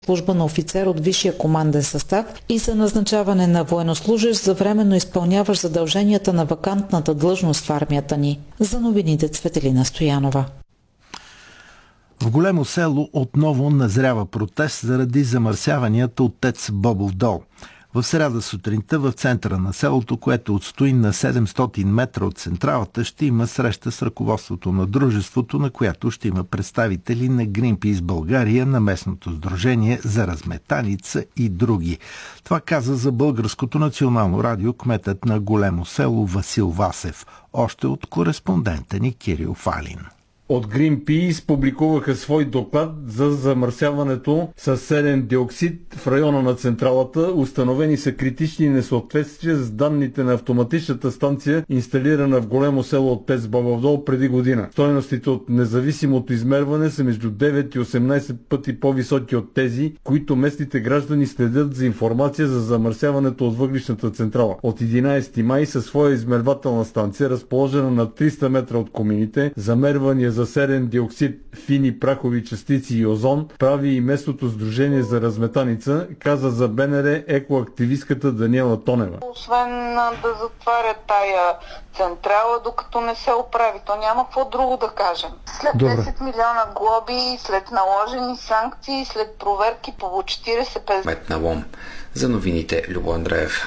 служба на офицер от висшия команден състав и за назначаване на военнослужещ за временно изпълняващ задълженията на вакантната длъжност в армията ни. За новините Цветелина Стоянова. В Големо село отново назрява протест заради замърсяванията от ТЕЦ Бобов дол. В сряда сутринта в центъра на селото, което отстои на 700 метра от централата, ще има среща с ръководството на дружеството, на която ще има представители на Greenpeace България, на местното сдружение за разметаница и други. Това каза за Българското национално радио кметът на Големо село Васил Васев, още от кореспондента ни Кирил Фалин. От Greenpeace публикуваха свой доклад за замърсяването с серен диоксид в района на централата. Установени са критични несъответствия с данните на автоматичната станция, инсталирана в Големо село от ТЕЦ Бобов дол преди година. Стойностите от независимото измерване са между 9 и 18 пъти по-високи от тези, които местните граждани следят за информация за замърсяването от въглищната централа. От 11 май със своя измервателна станция, разположена на 300 метра от комините, замервания за серен диоксид, фини прахови частици и озон прави и местното сдружение за разметаница, каза за БНР екоактивистката Даниела Тонева. Освен да затварят тая централа, докато не се оправи, то няма какво друго да кажем. След 10 милиона глоби, след наложени санкции, след проверки по 40-50... Мет на лом. За новините Любо Андреев.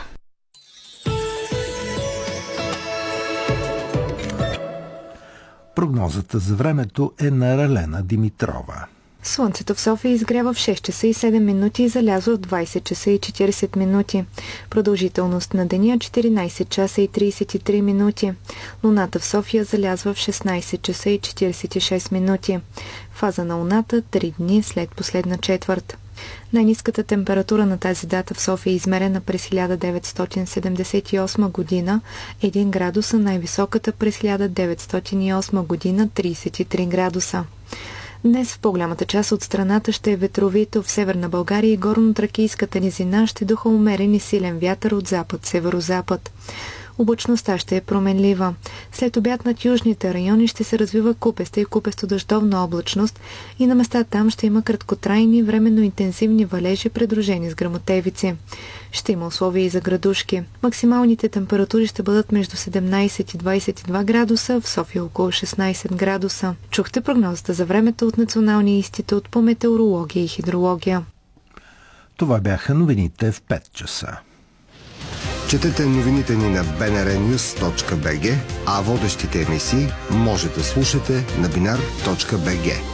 Прогнозата за времето е на Ралена Димитрова. Слънцето в София изгрява в 6 часа и 7 минути и залязва в 20 часа и 40 минути. Продължителност на деня 14 часа и 33 минути. Луната в София залязва в 16 часа и 46 минути. Фаза на луната 3 дни след последна четвърт. Най-ниската температура на тази дата в София е измерена през 1978 година 1 градус, а най-високата през 1908 година 33 градуса. Днес в по-голямата част от страната ще е ветровито. В Северна България и горно-тракийската низина ще духа умерен и силен вятър от запад-северозапад. Облачността ще е променлива. След обяд над южните райони ще се развива купеста и купесто-дъждовна облачност и на места там ще има краткотрайни, временно интензивни валежи, придружени с гръмотевици. Ще има условия и за градушки. Максималните температури ще бъдат между 17 и 22 градуса, в София около 16 градуса. Чухте прогнозата за времето от Националния институт по метеорология и хидрология. Това бяха новините в 5 часа. Четете новините ни на bnrnews.bg, а водещите емисии може да слушате на binar.bg.